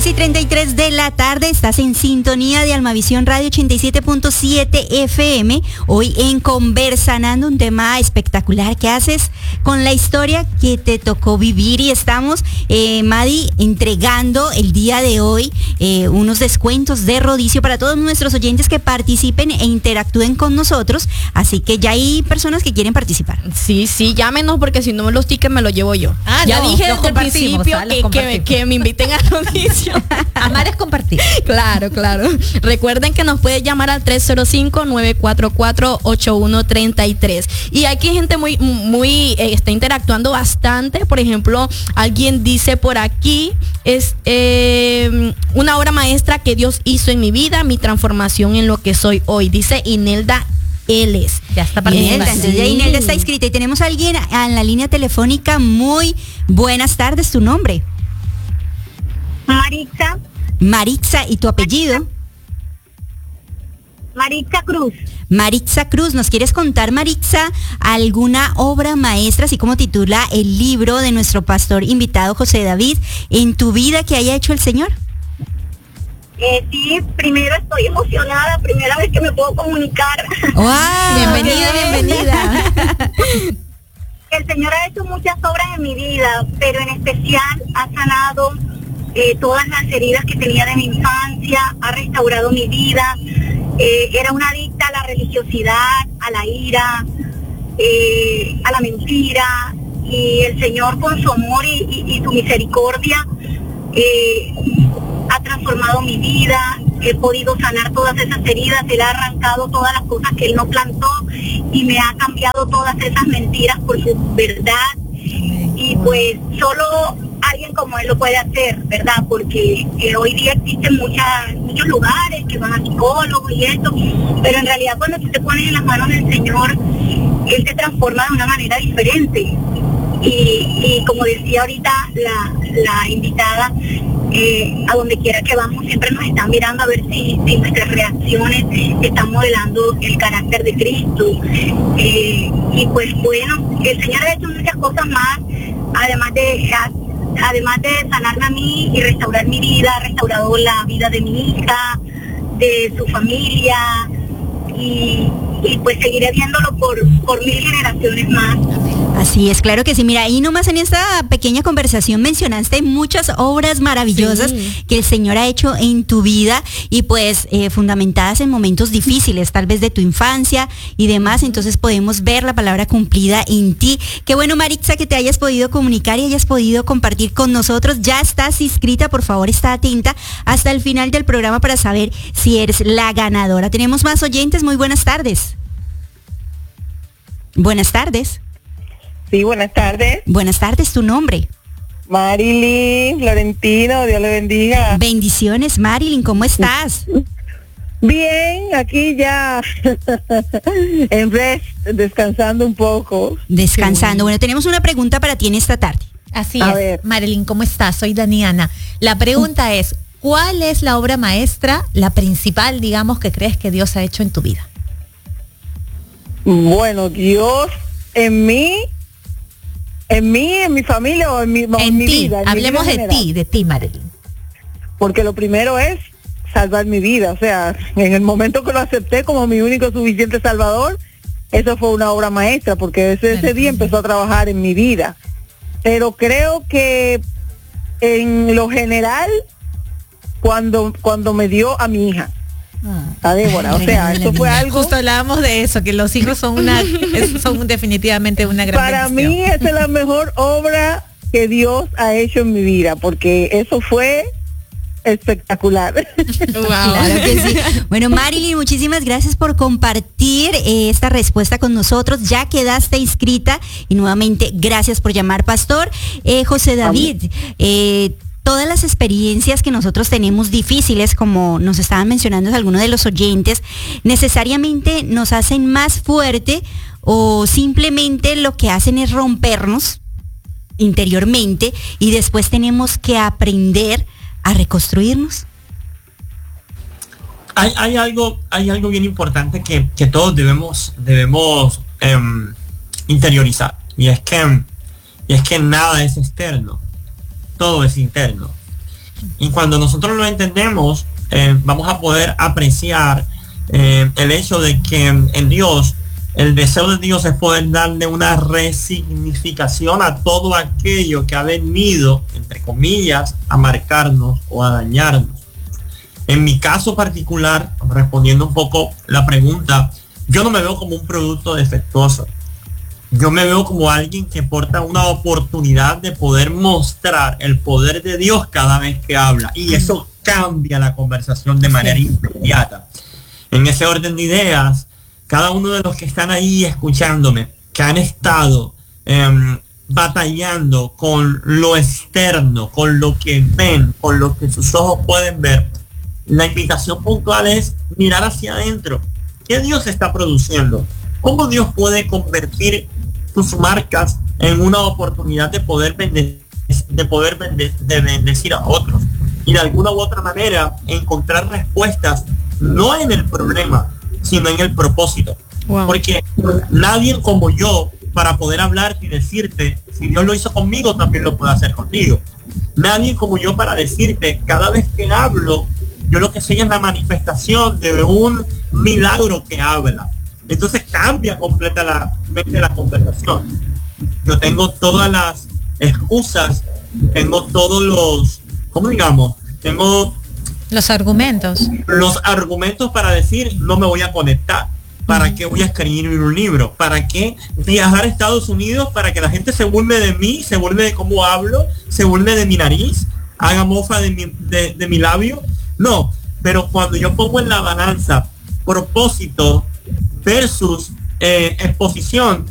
6:33 de la tarde, estás en sintonía de Almavisión Radio 87.7 FM, hoy en Conversanando, un tema espectacular. ¿Qué haces con la historia que te tocó vivir? Y estamos, Madi, entregando el día de hoy unos descuentos de Rodicio para todos nuestros oyentes que participen e interactúen con nosotros, así que ya hay personas que quieren participar. Sí, llámenos porque si no me los tickets me los llevo yo. Ya dije desde el principio que me inviten a Rodicio. Amar es compartir. Claro. Recuerden que nos puede llamar al 305-944-8133. Y aquí hay gente muy está interactuando bastante. Por ejemplo, alguien dice por aquí, es una obra maestra que Dios hizo en mi vida, mi transformación en lo que soy hoy. Dice Inelda Eles. Ya está participando. Entonces ya Inelda está inscrita y tenemos a alguien en la línea telefónica. Muy buenas tardes, ¿tu nombre? Maritza, ¿y tu apellido? Maritza Cruz. Maritza Cruz, ¿nos quieres contar, Maritza, alguna obra maestra, así como titula el libro de nuestro pastor invitado José David, en tu vida que haya hecho el Señor? Sí, primero estoy emocionada, primera vez que me puedo comunicar. ¡Wow! Bienvenida. El Señor ha hecho muchas obras en mi vida, pero en especial ha sanado todas las heridas que tenía de mi infancia, ha restaurado mi vida. Era una adicta a la religiosidad, a la ira, a la mentira, y el Señor con su amor y su misericordia ha transformado mi vida. He podido sanar todas esas heridas, Él ha arrancado todas las cosas que Él no plantó y me ha cambiado todas esas mentiras por su verdad. Y pues solo alguien como Él lo puede hacer, ¿verdad? Porque hoy día existen muchos lugares que van a psicólogos y esto, pero en realidad cuando tú te pones en las manos del Señor, Él te transforma de una manera diferente. Y como decía ahorita la invitada, a donde quiera que vamos siempre nos están mirando a ver si nuestras reacciones están modelando el carácter de Cristo. Y pues bueno, el Señor ha hecho muchas cosas más, además de sanarme a mí y restaurar mi vida, ha restaurado la vida de mi hija, de su familia, y pues seguiré viéndolo por 1000 generaciones más. Así es, claro que sí. Mira, ahí nomás en esta pequeña conversación mencionaste muchas obras maravillosas que el Señor ha hecho en tu vida y pues fundamentadas en momentos difíciles, tal vez de tu infancia y demás. Entonces podemos ver la palabra cumplida en ti. Qué bueno, Maritza, que te hayas podido comunicar y hayas podido compartir con nosotros. Ya estás inscrita, por favor, está atenta hasta el final del programa para saber si eres la ganadora. Tenemos más oyentes. Muy buenas tardes. Buenas tardes. Sí, buenas tardes. Buenas tardes, ¿tu nombre? Marilyn Florentino, Dios le bendiga. Bendiciones, Marilyn, ¿cómo estás? Bien, aquí ya en rest, descansando un poco. Descansando. Bueno, tenemos una pregunta para ti en esta tarde. Así es, Marilyn, ¿cómo estás? Soy Daniana. La pregunta es, ¿cuál es la obra maestra, la principal, digamos, que crees que Dios ha hecho en tu vida? Bueno, Dios en mí, en mi familia o en mi vida. Hablemos de ti, Marilyn. Porque lo primero es salvar mi vida. O sea, en el momento que lo acepté como mi único suficiente salvador, eso fue una obra maestra, porque desde ese día empezó a trabajar en mi vida. Pero creo que en lo general, cuando me dio a mi hija, a Débora, o sea, eso fue algo. Justo hablábamos de eso, que los hijos son son definitivamente una gran Para bendición. mí esa es la mejor obra que Dios ha hecho en mi vida, porque eso fue espectacular. Wow. Claro que sí. Bueno, Marilyn, muchísimas gracias por compartir esta respuesta con nosotros. Ya quedaste inscrita y nuevamente gracias por llamar, pastor. José David, todas las experiencias que nosotros tenemos difíciles, como nos estaban mencionando algunos de los oyentes, necesariamente nos hacen más fuerte o simplemente lo que hacen es rompernos interiormente y después tenemos que aprender a reconstruirnos. Hay algo bien importante que todos debemos interiorizar, y es que nada es externo, todo es interno. Y cuando nosotros lo entendemos, vamos a poder apreciar el hecho de que en Dios, el deseo de Dios es poder darle una resignificación a todo aquello que ha venido, entre comillas, a marcarnos o a dañarnos. En mi caso particular, respondiendo un poco la pregunta, yo no me veo como un producto defectuoso. Yo me veo como alguien que porta una oportunidad de poder mostrar el poder de Dios cada vez que habla. Y eso cambia la conversación de manera inmediata. En ese orden de ideas, cada uno de los que están ahí escuchándome, que han estado batallando con lo externo, con lo que ven, con lo que sus ojos pueden ver, la invitación puntual es mirar hacia adentro. ¿Qué Dios está produciendo? ¿Cómo Dios puede convertir tus marcas en una oportunidad de poder bendecir a otros? Y de alguna u otra manera encontrar respuestas, no en el problema, sino en el propósito. Wow. Porque nadie como yo, para poder hablarte y decirte, si Dios lo hizo conmigo, también lo puede hacer contigo. Nadie como yo para decirte, cada vez que hablo, yo lo que sé es la manifestación de un milagro que habla. Entonces cambia completamente la conversación. Yo tengo todas las excusas, tengo todos los, ¿cómo digamos? Tengo los argumentos. Los argumentos para decir, no me voy a conectar. ¿Para qué voy a escribir un libro? ¿Para qué viajar a Estados Unidos para que la gente se burle de mí, se burle de cómo hablo, se burle de mi nariz, haga mofa de mi labio? No, pero cuando yo pongo en la balanza propósito versus exposición,